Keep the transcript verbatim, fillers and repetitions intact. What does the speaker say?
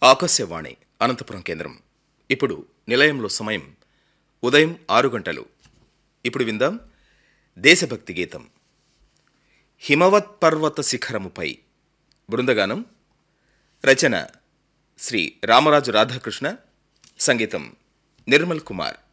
ఆకాశవాణి అనంతపురం కేంద్రం. ఇప్పుడు నిలయంలో సమయం ఉదయం ఆరు గంటలు. ఇప్పుడు విందాం దేశభక్తి గీతం. హిమవత్ పర్వత శిఖరముపై బృందగానం. రచన శ్రీ రామరాజు రాధాకృష్ణ. సంగీతం నిర్మల్ కుమార్.